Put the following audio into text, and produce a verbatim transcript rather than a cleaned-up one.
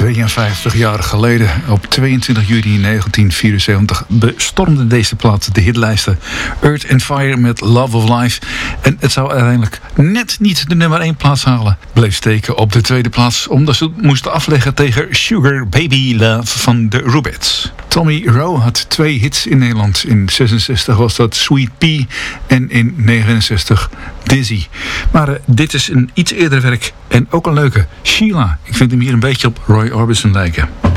tweeënvijftig jaar geleden, op tweeëntwintig juni negentien vierenzeventig, bestormde deze plaat de hitlijsten. Earth and Fire met Love of Life. En het zou uiteindelijk net niet de nummer één plaats halen. Bleef steken op de tweede plaats, omdat ze moesten afleggen tegen Sugar Baby Love van de Rubettes. Tommy Rowe had twee hits in Nederland. In zesenzestig was dat Sweet Pea en in negenenzestig Dizzy. Maar uh, dit is een iets eerder werk en ook een leuke. Sheila. Ik vind hem hier een beetje op Roy Orbison lijken.